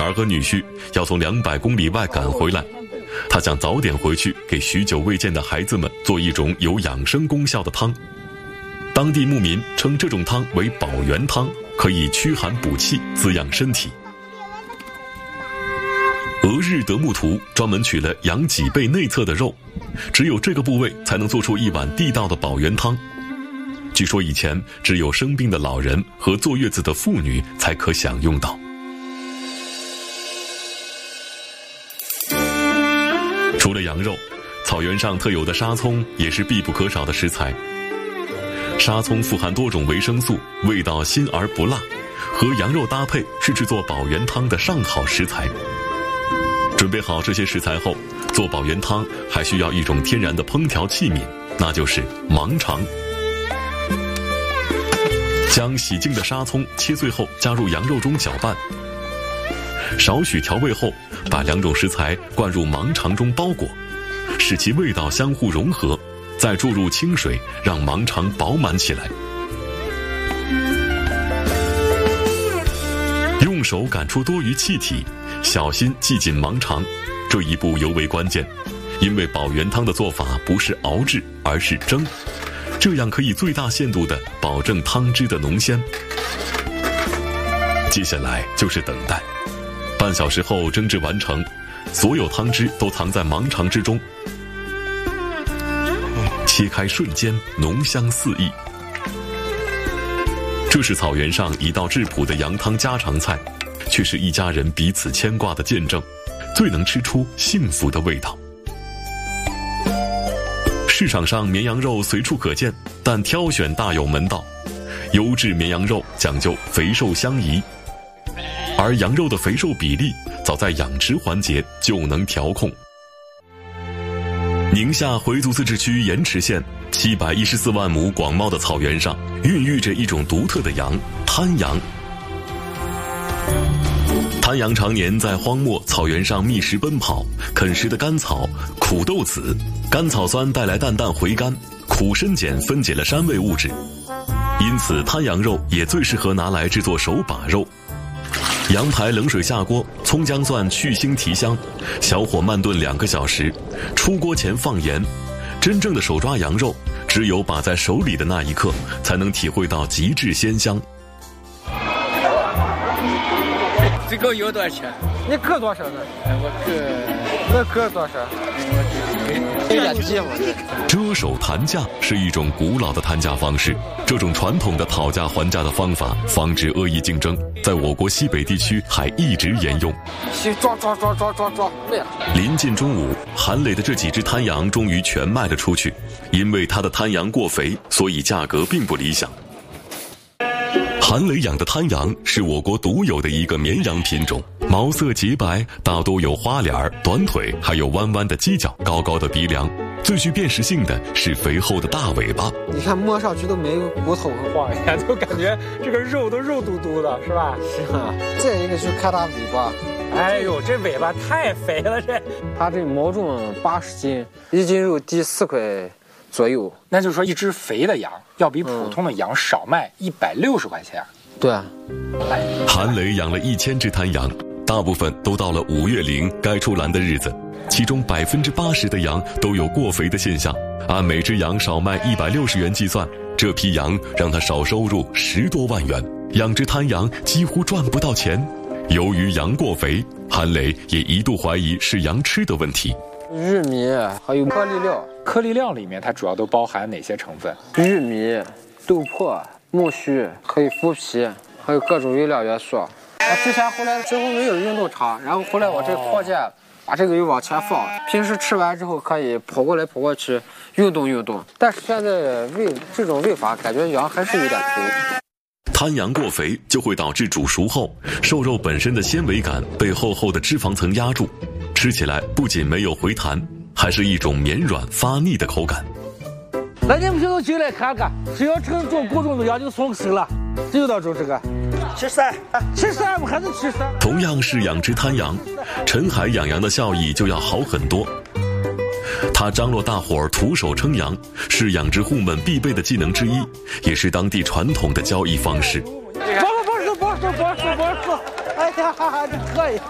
儿和女婿要从200公里外赶回来，他想早点回去给许久未见的孩子们做一种有养生功效的汤。当地牧民称这种汤为保元汤，可以驱寒补气，滋养身体。俄日德木图专门取了羊脊背内侧的肉，只有这个部位才能做出一碗地道的保元汤。据说以前只有生病的老人和坐月子的妇女才可享用到。除了羊肉，草原上特有的沙葱也是必不可少的食材。沙葱富含多种维生素，味道辛而不辣，和羊肉搭配是制作保元汤的上好食材。准备好这些食材后，做保元汤还需要一种天然的烹调器皿，那就是盲肠。将洗净的沙葱切碎后加入羊肉中搅拌，少许调味后，把2种食材灌入盲肠中包裹，使其味道相互融合，再注入清水，让盲肠饱满起来。用手赶出多余气体，小心系紧盲肠，这一步尤为关键，因为保元汤的做法不是熬制，而是蒸，这样可以最大限度地保证汤汁的浓鲜。接下来就是等待，半小时后蒸制完成，所有汤汁都藏在盲肠之中。切开瞬间浓香四溢。这是草原上一道质朴的羊汤家常菜，却是一家人彼此牵挂的见证，最能吃出幸福的味道。市场上绵羊肉随处可见，但挑选大有门道。优质绵羊肉讲究肥瘦相宜，而羊肉的肥瘦比例早在养殖环节就能调控。宁夏回族自治区盐池县714万亩广袤的草原上，孕育着一种独特的羊——滩羊。滩羊常年在荒漠草原上觅食奔跑，啃食的干草、苦豆子、甘草酸带来淡淡回甘，苦参碱分解了膻味物质，因此滩羊肉也最适合拿来制作手把肉。羊排冷水下锅，葱姜蒜去腥提香，小火慢炖2个小时，出锅前放盐。真正的手抓羊肉，只有把在手里的那一刻，才能体会到极致鲜香。 这个有多少钱？ 你割多少呢？我割多少？有点寂寞。 遮手谈价是一种古老的谈价方式，这种传统的讨价还价的方法，防止恶意竞争，在我国西北地区还一直沿用。 抓！ 临近中午，韩磊的这几只滩羊终于全卖了出去，因为他的滩羊过肥，所以价格并不理想。韩磊养的滩羊是我国独有的一个绵羊品种，毛色洁白，大多有花脸、短腿，还有弯弯的犄角、高高的鼻梁。最具辨识性的是肥厚的大尾巴， 你看摸上去都没有骨头和花呀，就感觉这个肉都肉嘟嘟的，是吧？是啊。再一个就是看它尾巴，哎呦，这尾巴太肥了，它这毛重80斤，1斤肉抵4块左右。 那就是说，一只肥的羊要比普通的羊少卖160块钱。 对啊。 韩磊养了1000只滩羊，大部分都到了5月龄该出栏的日子，其中80%的羊都有过肥的现象。按每只羊少卖160元计算，这批羊让他少收入10多万元，养只滩羊几乎赚不到钱。由于羊过肥，韩磊也一度怀疑是羊吃的问题。 玉米还有颗粒料， 颗粒料里面它主要都包含哪些成分？ 玉米、豆粕、苜蓿，还有麸皮，还有各种微量元素。我之前后来几乎没有运动场，然后后来我这扩建，把这个又往前放，平时吃完之后可以跑过来跑过去运动运动。但是现在这种喂法，感觉羊还是有点肥。 滩羊过肥就会导致煮熟后，瘦肉本身的纤维感被厚厚的脂肪层压住，吃起来不仅没有回弹，还是一种绵软发腻的口感。 那你们就进来看看，只要称重过重的羊就送个手了，只有那种这个73，我还是73。 同样是养殖滩羊，陈海养羊的效益就要好很多。他张罗大伙儿徒手称羊，是养殖户们必备的技能之一，也是当地传统的交易方式。 保守，哎呀，这可以。